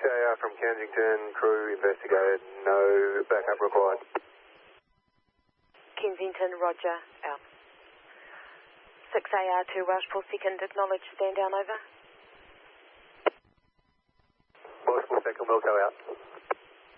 6AR from Kensington, crew investigated, no backup required. Kensington, roger, out. 6AR to Welsh Pool second, acknowledge, stand down, over. Welsh Pool second, Wilco out.